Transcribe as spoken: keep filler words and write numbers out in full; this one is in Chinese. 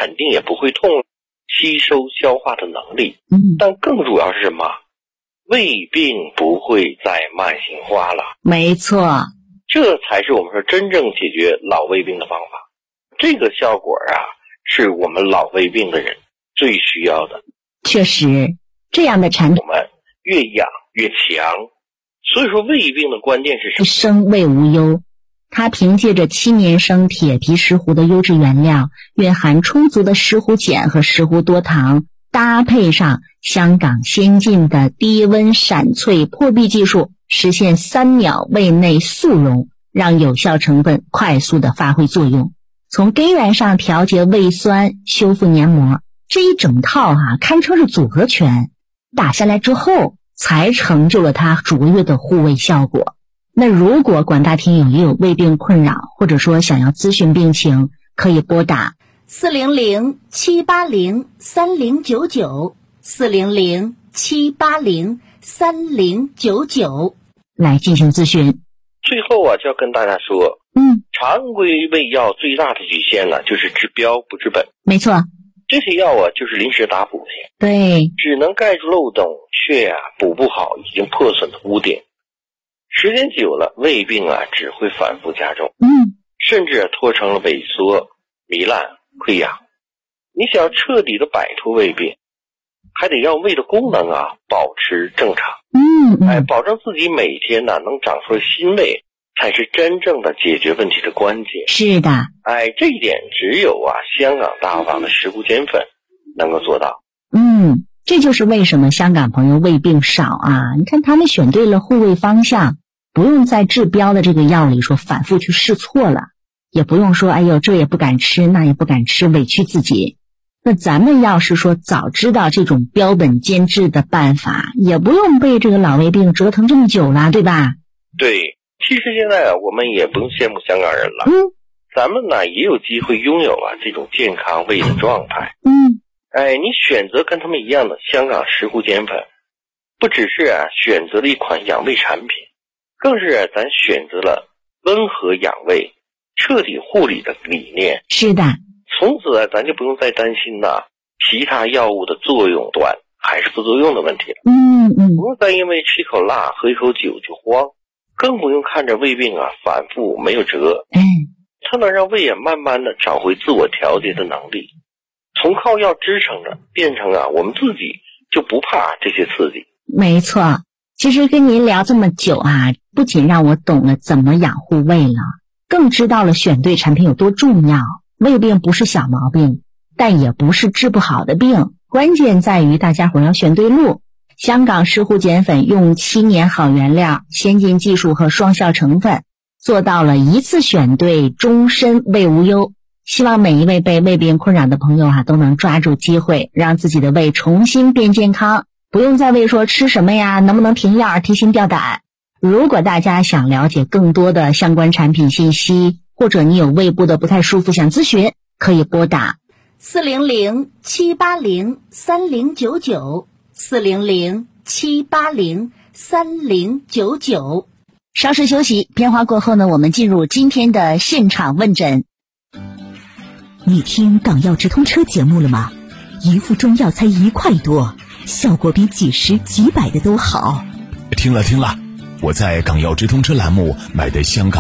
肯定也不会痛，吸收消化的能力。 嗯， 但更主要是什么？胃病不会再慢性化了。 没错， 这才是我们说真正解决老胃病的方法。这个效果啊，是我们老胃病的人最需要的。 确实，这样的产品我们越养越强。所以说胃病的关键是什么？ 生胃无忧。它凭借着七年生铁皮石斛的优质原料，蕴含充足的石斛碱和石斛多糖，搭配上香港先进的低温闪萃破壁技术，实现三秒胃内速溶，让有效成分快速的发挥作用。从根源上调节胃酸，修复黏膜，这一整套啊，堪称是组合拳。打下来之后，才成就了它卓越的护胃效果。那如果广大听友也有胃病困扰，或者说想要咨询病情，可以拨打四零零七八零三零九九四零零七八零三零九九来进行咨询。 最后啊，就要跟大家说， 嗯， 常规胃药最大的局限呢，就是治标不治本。 没错， 这些药啊，就是临时打补的， 对， 只能盖住漏洞，却啊补不好已经破损的污点。时间久了，胃病啊只会反复加重， 嗯， 甚至拖成了萎缩、糜烂、溃疡。你想要彻底的摆脱胃病，还得让胃的功能啊保持正常。 嗯嗯， 哎，保证自己每天呢能长出新胃，才是真正的解决问题的关键。 是的， 哎，这一点只有啊香港大王的石斛碱粉能够做到。 嗯，这就是为什么香港朋友胃病少啊。你看他们选对了护胃方向，不用在治标的这个药里说反复去试错了，也不用说哎呦这也不敢吃那也不敢吃，委屈自己。那咱们要是说早知道这种标本兼治的办法，也不用被这个老胃病折腾这么久了，对吧？ 对，其实现在啊，我们也不用羡慕香港人了。 嗯， 咱们呢也有机会拥有啊这种健康胃的状态。 嗯， 哎，你选择跟他们一样的香港石斛碱粉，不只是啊选择了一款养胃产品，更是啊咱选择了温和养胃、彻底护理的理念。 是的。 从此啊，咱就不用再担心呐、啊、其他药物的作用短还是副作用的问题了。 嗯嗯， 不用再因为吃一口辣、喝一口酒就慌，更不用看着胃病啊反复没有辙。 嗯， 它能让胃啊慢慢的找回自我调节的能力，从靠药支撑着变成啊我们自己就不怕这些刺激。 没错，其实跟您聊这么久啊，不仅让我懂了怎么养护胃了，更知道了选对产品有多重要。胃病不是小毛病，但也不是治不好的病，关键在于大家伙要选对路。香港石斛碱粉用七年好原料、先进技术和双效成分，做到了一次选对，终身胃无忧。希望每一位被胃病困扰的朋友啊，都能抓住机会，让自己的胃重新变健康，不用再为说吃什么呀，能不能停药而提心吊胆。如果大家想了解更多的相关产品信息，或者你有胃部的不太舒服想咨询，可以拨打四零零七八零三零九九四零零七八零三零九九。 稍事休息，片花过后呢，我们进入今天的现场问诊。 你听港药直通车节目了吗？一副中药才一块多，效果比几十几百的都好。 听了听了，我在港药直通车栏目买的香港